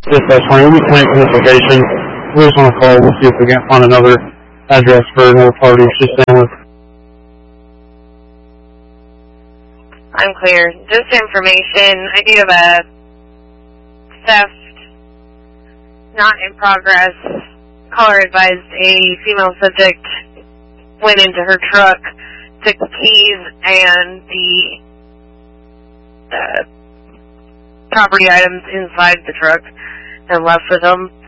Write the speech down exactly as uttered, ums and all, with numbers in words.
Yes, that's fine. We'll be cleaning from this location. We're just on a call. We'll see if we can't find another address for another party she's staying with. I'm clear. Just information. I do have a theft not in progress. Caller advised a female subject went into her truck, took the keys and the uh, property items inside the truck and left with them.